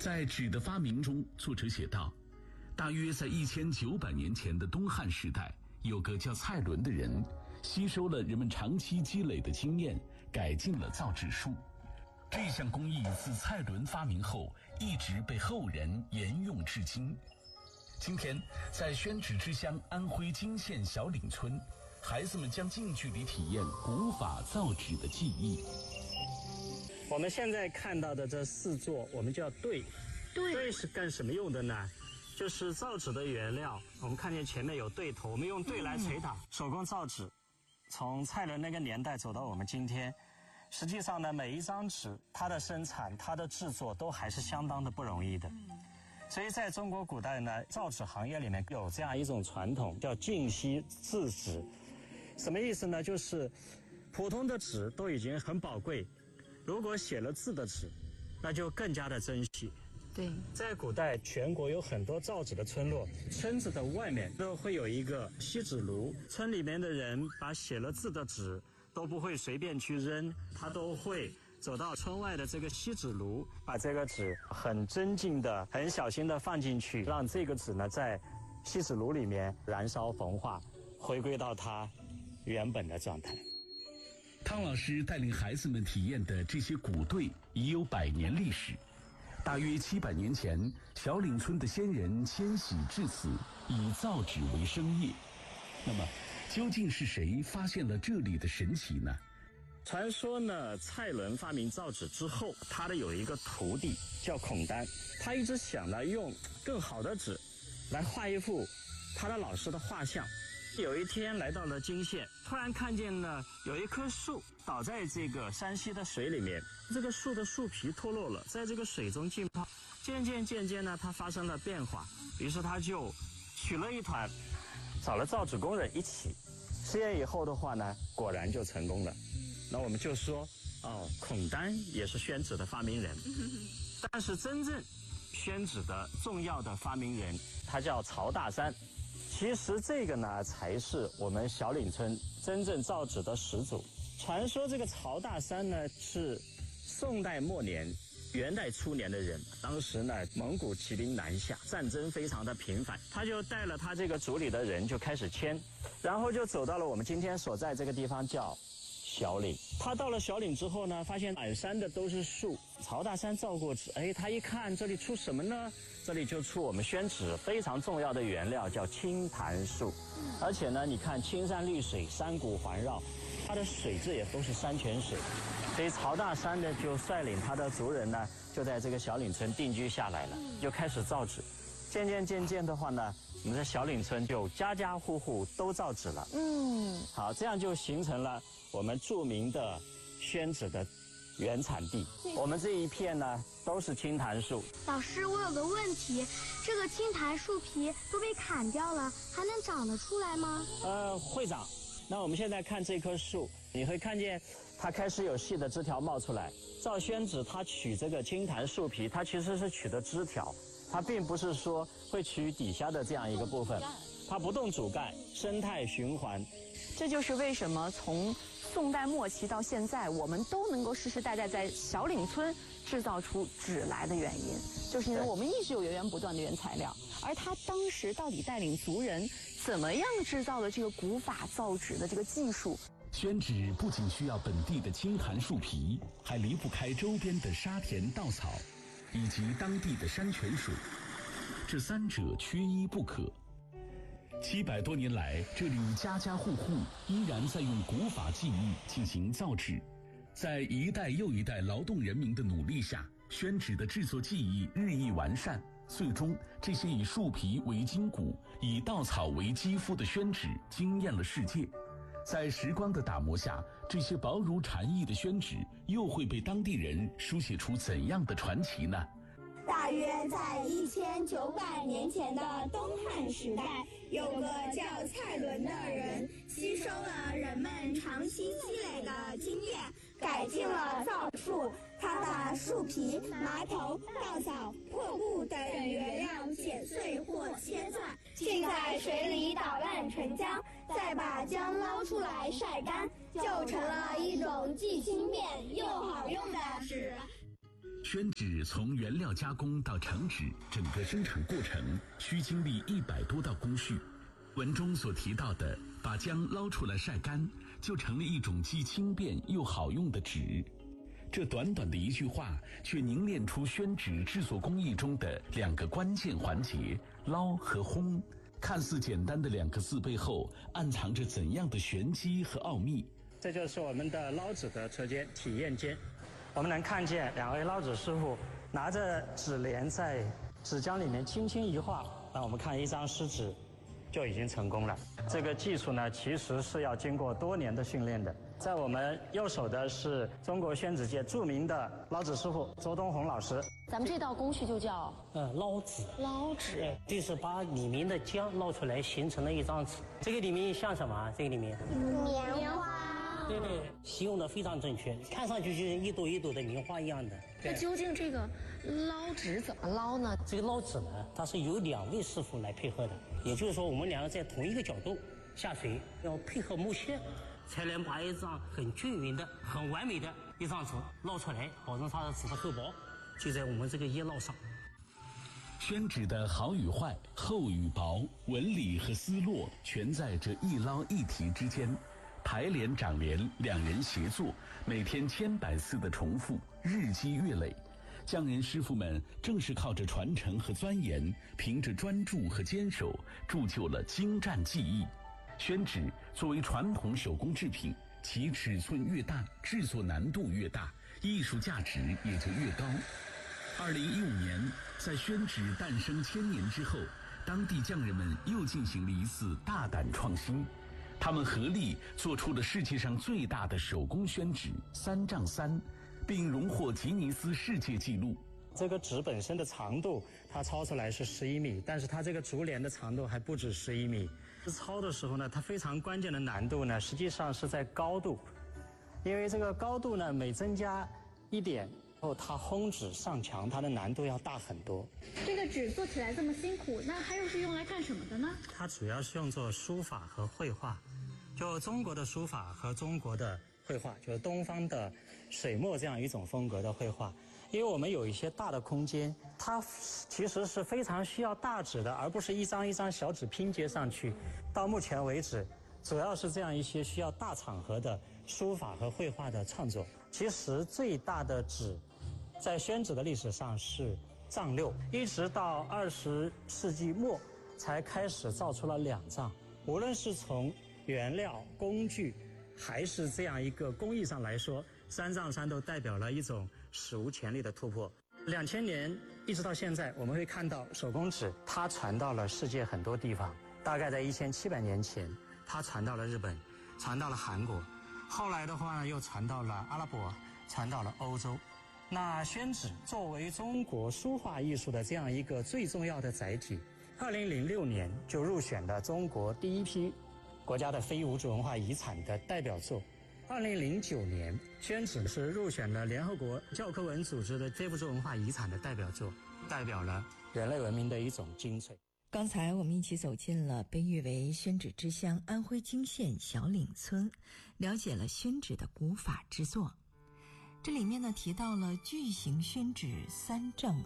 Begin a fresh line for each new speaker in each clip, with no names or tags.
在纸的发明中，作者写道，大约在1900年前的东汉时代，有个叫蔡伦的人，吸收了人们长期积累的经验，改进了造纸术。这项工艺自蔡伦发明后，一直被后人沿用至今。今天，在宣纸之乡安徽泾县小岭村，孩子们将近距离体验古法造纸的技艺。
我们现在看到的这4座，我们叫对。对是干什么用的呢？就是造纸的原料。我们看见前面有对头，我们用对来捶打。手工造纸，从蔡伦那个年代走到我们今天，实际上呢，每一张纸，它的生产、它的制作都还是相当的不容易的。所以在中国古代呢，造纸行业里面有这样一种传统，叫尽惜字纸。什么意思呢？就是普通的纸都已经很宝贵，如果写了字的纸，那就更加的珍惜。
对，
在古代，全国有很多造纸的村落，村子的外面都会有一个锡纸炉，村里面的人把写了字的纸都不会随便去扔，他都会走到村外的这个锡纸炉，把这个纸很尊敬的、很小心的放进去，让这个纸呢在锡纸炉里面燃烧焚化，回归到它原本的状态。
汤老师带领孩子们体验的这些古对已有100年历史。大约700年前，小岭村的先人迁徙至此，以造纸为生业。那么，究竟是谁发现了这里的神奇呢？
传说呢，蔡伦发明造纸之后，他的有一个徒弟叫孔丹，他一直想呢用更好的纸来画一幅他的老师的画像。有一天来到了泾县，突然看见呢有一棵树倒在这个山溪的水里面，这个树的树皮脱落了，在这个水中浸泡，渐渐呢它发生了变化，于是他就取了一团，找了造纸工人一起试验以后的话呢，果然就成功了。那我们就说孔丹也是宣纸的发明人，但是真正宣纸的重要的发明人他叫曹大山。其实这个呢才是我们小岭村真正造纸的始祖。传说这个曹大山呢是宋代末年元代初年的人，当时呢蒙古骑兵南下，战争非常的频繁，他就带了他这个族里的人就开始迁，然后就走到了我们今天所在这个地方叫小岭。他到了小岭之后呢，发现满山的都是树。曹大山造过纸，他一看这里出什么呢？这里就出我们宣纸非常重要的原料，叫青檀树。而且呢，你看青山绿水，山谷环绕，它的水质也都是山泉水。所以曹大山呢，就率领他的族人呢，就在这个小岭村定居下来了，就开始造纸。渐渐的话呢，我们的小岭村就家家户户都造纸了。好，这样就形成了我们著名的宣纸的原产地。我们这一片呢都是青檀树。
老师，我有个问题，这个青檀树皮都被砍掉了，还能长得出来吗？
会长。那我们现在看这棵树，你会看见它开始有细的枝条冒出来。造宣纸它取这个青檀树皮，它其实是取的枝条，它并不是说会取底下的这样一个部分，它不动主干，生态循环。
这就是为什么从宋代末期到现在，我们都能够世世代代在小岭村制造出纸来的原因，就是因为我们一直有源源不断的原材料。而他当时到底带领族人怎么样制造了这个古法造纸的这个技术？
宣纸不仅需要本地的青檀树皮，还离不开周边的沙田稻草以及当地的山泉水，这3者缺一不可。700多年来，这里家家户户依然在用古法技艺进行造纸。在一代又一代劳动人民的努力下，宣纸的制作技艺日益完善，最终这些以树皮为筋骨、以稻草为肌肤的宣纸惊艳了世界。在时光的打磨下，这些薄如蝉翼的宣纸又会被当地人书写出怎样的传奇呢？
大约在1900年前的东汉时代，有个叫蔡伦的人，吸收了人们长期积累的经验，改进了造树。他把树皮、麻头、稻草、破布等原料剪碎或切断，浸在水里捣烂成浆，再把浆捞出来晒干，就成了一种既轻便又好用的纸。
宣纸从原料加工到成纸，整个生产过程需经历100多道工序。文中所提到的把浆捞出来晒干，就成了一种既轻便又好用的纸。这短短的一句话，却凝练出宣纸制作工艺中的2个关键环节：捞和烘。看似简单的2个字背后，暗藏着怎样的玄机和奥秘？
这就是我们的捞纸的车间体验间。我们能看见2位捞纸师傅拿着纸帘在纸浆里面轻轻一划，让我们看一张湿纸就已经成功了。这个技术呢，其实是要经过多年的训练的。在我们右手的是中国宣纸界著名的捞纸师傅周东红老师。
咱们这道工序就叫
捞纸。
捞纸，
就是把里面的浆捞出来，形成了一张纸。这个里面像什么？这个里面
棉花。
对，形容的非常正确，看上去就像一朵一朵的棉花一样的。
那究竟这个捞纸怎么捞呢？
这个捞纸呢，它是由2位师傅来配合的，也就是说，我们2个在同一个角度下水，要配合木屑，才能把一张很均匀的、很完美的一张纸捞出来，保证它的纸的厚薄就在我们这个叶烙上。
宣纸的好与坏、厚与薄、纹理和丝络，全在这一捞一提之间。排帘长帘，2人协作，每天千百次的重复，日积月累。匠人师傅们正是靠着传承和钻研，凭着专注和坚守，铸就了精湛技艺。宣纸作为传统手工制品，其尺寸越大，制作难度越大，艺术价值也就越高。2015年，在宣纸诞生1000年之后，当地匠人们又进行了一次大胆创新。他们合力做出了世界上最大的手工宣纸3丈3，并荣获吉尼斯世界纪录。
这个纸本身的长度，它抄出来是11米，但是它这个竹帘的长度还不止11米。抄的时候呢，它非常关键的难度呢，实际上是在高度，因为这个高度呢，每增加1点后，它烘纸上墙，它的难度要大很多。
这个纸做起来这么辛苦，那它又是用来干什么的呢？
它主要是用作书法和绘画，就中国的书法和中国的绘画，就是东方的水墨这样一种风格的绘画。因为我们有一些大的空间，它其实是非常需要大纸的，而不是一张一张小纸拼接上去。到目前为止，主要是这样一些需要大场合的书法和绘画的创作。其实最大的纸，在宣纸的历史上是丈6，一直到20世纪末才开始造出了2丈。无论是从原料、工具，还是这样一个工艺上来说，3丈3都代表了一种史无前例的突破。2000年一直到现在，我们会看到手工纸它传到了世界很多地方。大概在1700年前，它传到了日本，传到了韩国，后来的话呢，又传到了阿拉伯，传到了欧洲。那宣纸作为中国书画艺术的这样一个最重要的载体，2006年就入选了中国第1批国家的非物质文化遗产的代表作。2009年，宣纸是入选了联合国教科文组织的非物质文化遗产的代表作，代表了人类文明的一种精粹。
刚才我们一起走进了被誉为宣纸之乡安徽泾县小岭村，了解了宣纸的古法制作。这里面呢提到了巨型宣纸3丈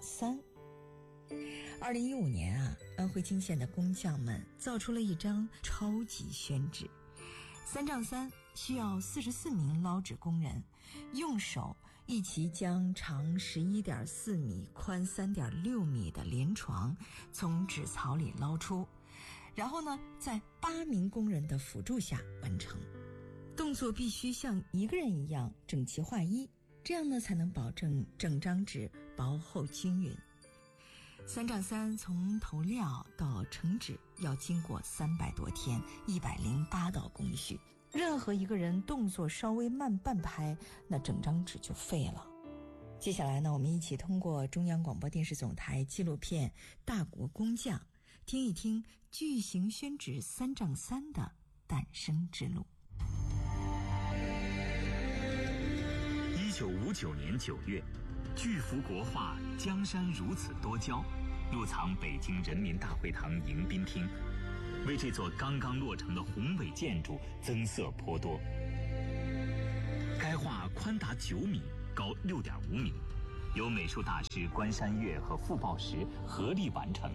3。2015年啊，安徽泾县的工匠们造出了一张超级宣纸，3丈3，需要44名捞纸工人用手一起将长11.4米、宽3.6米的连床从纸槽里捞出，然后呢，在8名工人的辅助下完成。动作必须像一个人一样整齐划一，这样呢才能保证整张纸薄厚均匀。3丈3从投料到成纸要经过300多天，108道工序。任何一个人动作稍微慢半拍，那整张纸就废了。接下来呢，我们一起通过中央广播电视总台纪录片《大国工匠》，听一听巨型宣纸3丈3的诞生之路。
1959年9月，巨幅国画《江山如此多娇》入藏北京人民大会堂迎宾厅，为这座刚刚落成的宏伟建筑增色颇多。该画宽达9米，高6.5米， 由美术大师关山月和傅抱石合力完成。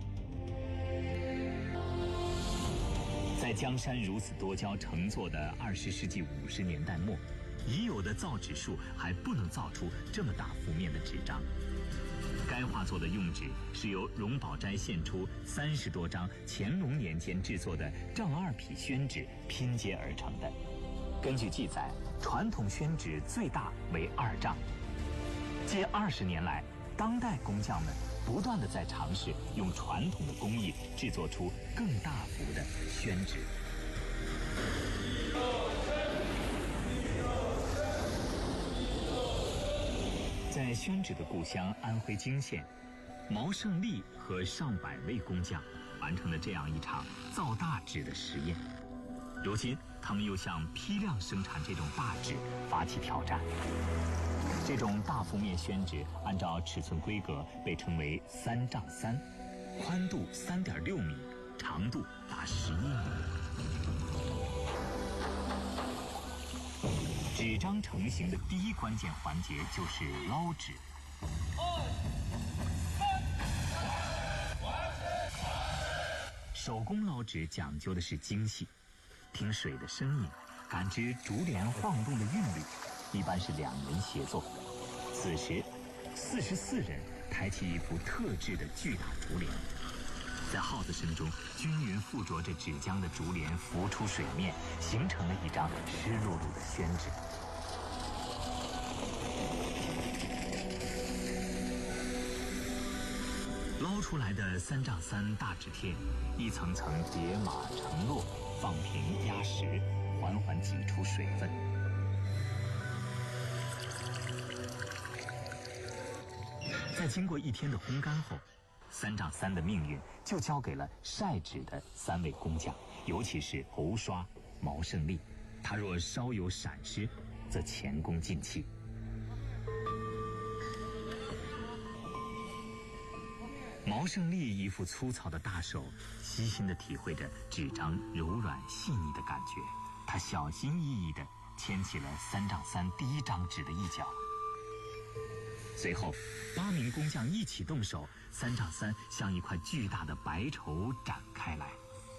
在江山如此多娇成作的20世纪50年代末，已有的造纸术还不能造出这么大幅面的纸张。该画作的用纸是由荣宝斋献出30多张乾隆年间制作的正2匹宣纸拼接而成的。根据记载，传统宣纸最大为2丈。近20年来，当代工匠们不断地在尝试用传统的工艺制作出更大幅的宣纸。在宣纸的故乡安徽泾县，毛胜利和上百位工匠完成了这样一场造大纸的实验。如今，他们又向批量生产这种大纸发起挑战。这种大幅面宣纸按照尺寸规格被称为3丈3，宽度3.6米，长度达11米。纸张成型的第一关键环节就是捞纸。手工捞纸讲究的是精细，听水的声音，感知竹帘晃动的韵律，一般是2人协作。此时，44人抬起一幅特制的巨大竹帘，在号子声中均匀附着着纸浆的竹帘浮出水面，形成了一张湿漉漉的宣纸。捞出来的3丈3大纸贴，一层层叠码承落，放平压实，缓缓挤出水分。在经过1天的烘干后，3丈3的命运就交给了晒纸的3位工匠，尤其是头刷毛胜利。他若稍有闪失，则前功尽弃。毛胜利一副粗糙的大手，悉心地体会着纸张柔软细腻的感觉。他小心翼翼地牵起了3丈3第1张纸的一角。随后，8名工匠一起动手，3丈3像一块巨大的白绸展开来。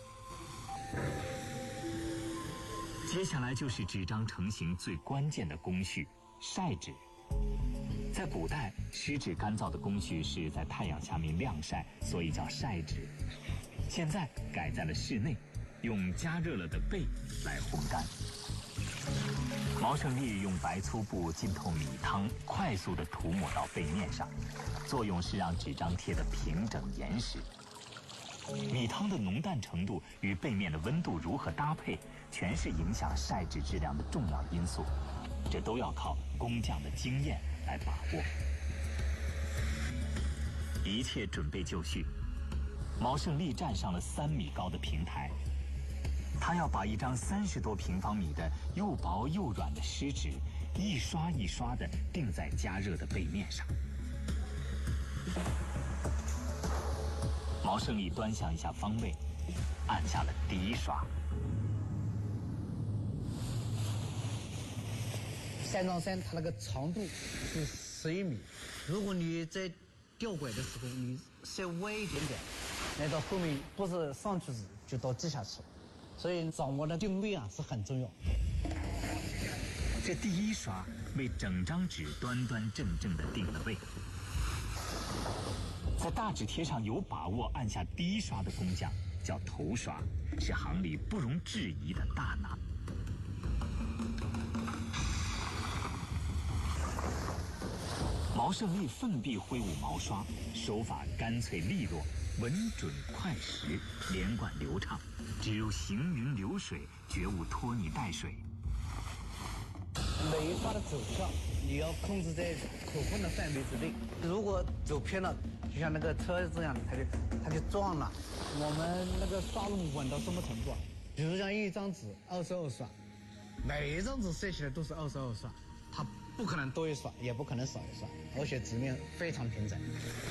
接下来就是纸张成型最关键的工序——晒纸。在古代，湿纸干燥的工序是在太阳下面晾晒，所以叫晒纸。现在改在了室内，用加热了的被来烘干。毛胜利用白粗布浸透米汤，快速地涂抹到背面上，作用是让纸张贴得平整严实。米汤的浓淡程度与背面的温度如何搭配，全是影响晒纸质量的重要因素，这都要靠工匠的经验来把握。一切准备就绪，毛胜利站上了3米高的平台，他要把一张30多平方米的又薄又软的湿纸，一刷一刷地钉在加热的背面上。毛胜利端详一下方位，按下了第1刷。
3丈3它那个长度是11米，如果你在吊拐的时候你稍歪一点点，那到后面不是上去时就到地下去了，所以掌握的定位是很重要。
这第1刷为整张纸端端正正地定了位。在大纸贴上有把握按下第1刷的工匠叫头刷，是行里不容置疑的大拿。毛胜利奋臂挥舞毛刷，手法干脆利落，稳准快实，连贯流畅，只有行云流水，绝无拖泥带水。
每一刷的走向你要控制在可控的范围之内，如果走偏了，就像那个车这样的，它就撞了。我们那个刷路稳到什么程度啊？比如像一张纸22刷，每一张纸晒起来都是22刷，它不可能多1刷，也不可能少1刷，而且纸面非常平整。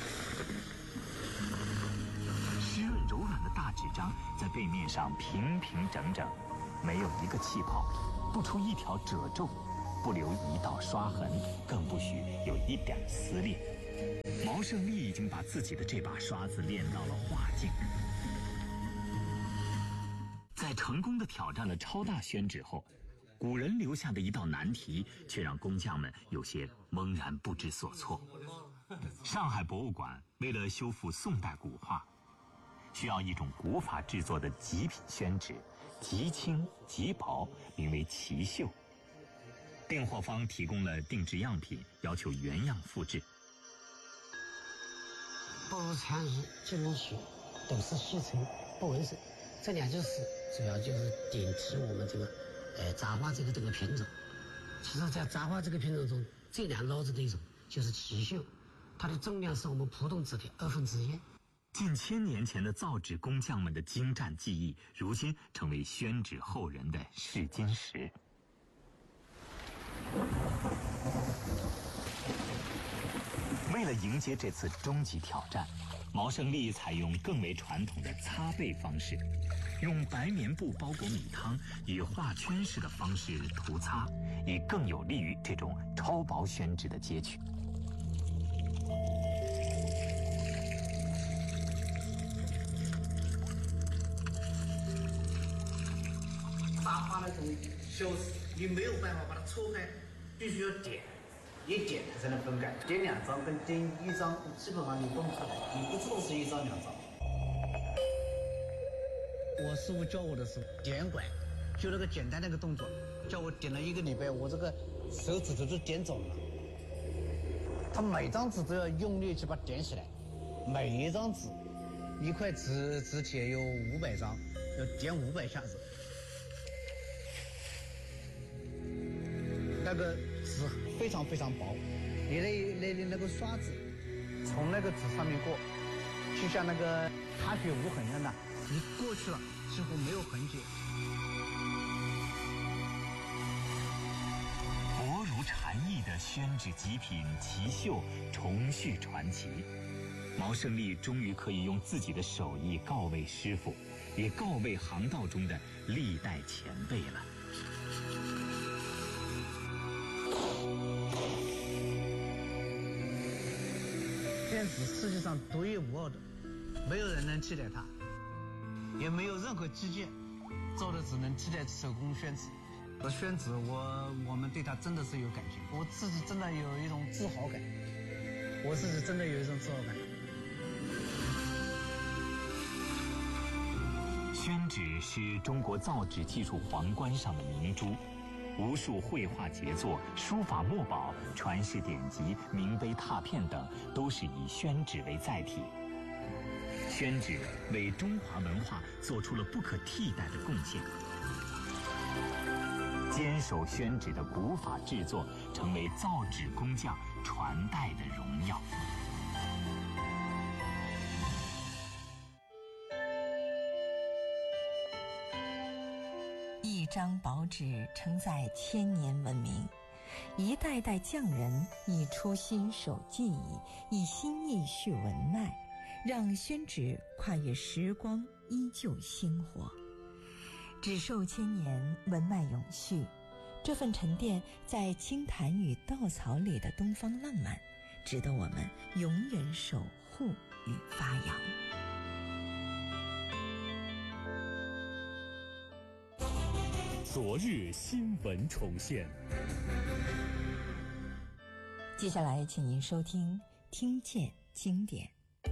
湿润柔软的大纸张在背面上平平整整，没有一个气泡，不出一条褶皱， 不留一道刷痕，更不许有一点撕裂。毛胜利已经把自己的这把刷子练到了画境。在成功地挑战了超大宣纸后，古人留下的一道难题却让工匠们有些懵然不知所措。上海博物馆为了修复宋代古画，需要一种古法制作的极品宣纸，极轻极薄，名为奇绣。订货方提供了定制样品，要求原样复制。
不如参与就能学，都是细成不纹身，这两件事主要就是顶替我们这个杂花这个品种。其实在杂花这个品种中，最难捞着的一种就是奇绣，它的重量是我们普通纸的1/2。
近千年前的造纸工匠们的精湛技艺，如今成为宣纸后人的试金石。为了迎接这次终极挑战，毛胜利采用更为传统的擦背方式，用白棉布包裹米汤，以画圈式的方式涂擦，以更有利于这种超薄宣纸的接取。
杂花那种小事，你没有办法把它搓开，必须要点，一点它才能分开。点2张跟点1张基本上你分不出来，你不知道是1张2张。我师傅教我的时候，点管，就那个简单那个动作，叫我点了1个礼拜，我这个手指头都点肿了。他每张纸都要用力去把它点起来，每一张纸，一块纸帖有500张，要点500下子。那个纸非常非常薄，你那个刷子从那个纸上面过，就像那个踏雪无痕一样的，你过去了几乎没有痕迹。
薄如蝉翼的宣纸极品奇绣重续传奇，毛胜利终于可以用自己的手艺告慰师傅，也告慰行道中的历代前辈了。
宣纸世界上独一无二的，没有人能替代它，也没有任何机械做的只能替代手工宣纸。而宣纸，我们对它真的是有感情，我自己真的有一种自豪感，我自己真的有一种自豪感。
宣纸是中国造纸技术皇冠上的明珠。无数绘画杰作、书法墨宝、传世典籍、名碑拓片等，都是以宣纸为载体。宣纸为中华文化做出了不可替代的贡献。坚守宣纸的古法制作，成为造纸工匠传代的荣耀。
一张薄纸承载千年文明，一代代匠人以初心守技艺，以心意续文脉，让宣纸跨越时光依旧鲜活。纸寿千年，文脉永续，这份沉淀在青檀与稻草里的东方浪漫，值得我们永远守护与发扬。
昨日新闻重现。
接下来，请您收听《听见经典》。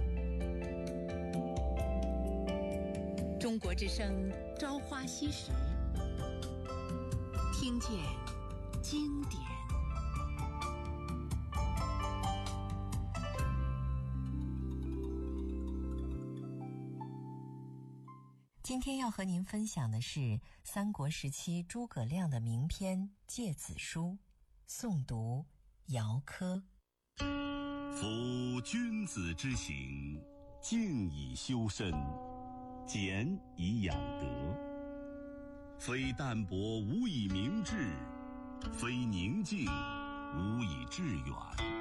中国之声《朝花夕拾》，听见经典。今天要和您分享的是三国时期诸葛亮的名篇《诫子书》，诵读姚科。
夫君子之行，静以修身，俭以养德。非淡泊无以明志，非宁静无以致远。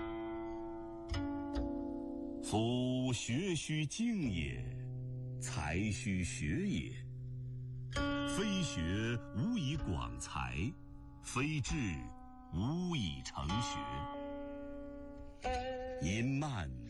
夫学须静也，才须学也。非学无以广才，非志无以成学。因慢